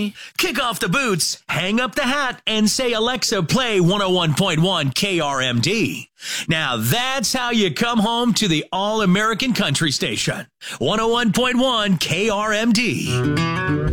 me. Kick off the boots, hang up the hat, and say, Alexa, play 101.1 KRMD. Now that's how you come home to the All-American Country Station. 101.1 KRMD.